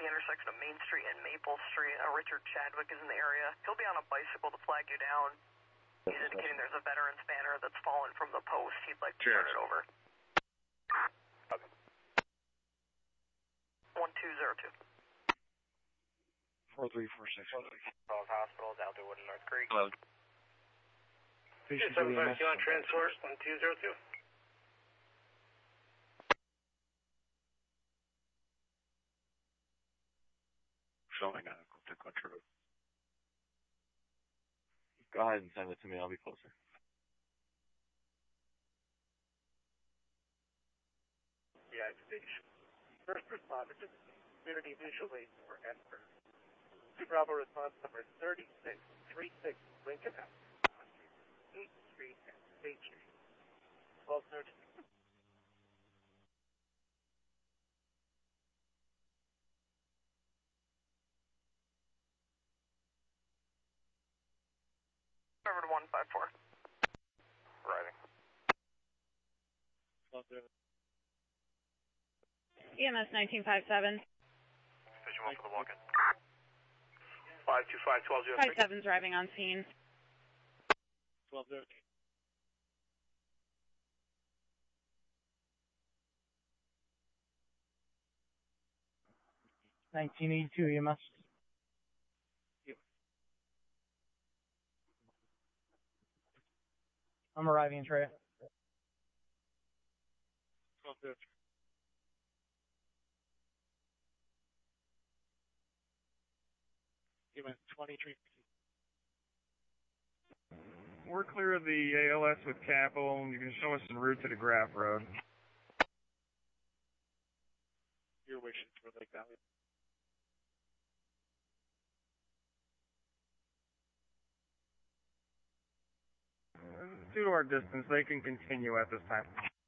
the intersection of Main Street and Maple Street. Richard Chadwick is in the area. He'll be on a bicycle to flag you down. He's indicating there's a veteran's banner that's fallen from the post. He'd like to turn it over. Okay. 1202. 4346. Falls Hospital, Alderwood and North Creek. Hello. Patient to the EMS. on transport, 1202. Showing on the country. Go ahead and send it to me. I'll be closer. Yeah, it's first responder to community visual aid for Esper. Bravo response number 3636 Lincoln Ave. 8th Street and State Street. 1230. Over to 154. Driving. EMS 1957. Vision 1 for the walk-in. 525 1203. 57's driving on scene. 1230. EMS. I'm arriving in Trey. 1230. EMS 23. We're clear of the ALS with Capel. You can show us en route to the Graff Road. Your wishes for Lake Valley. Due to our distance, they can continue at this time.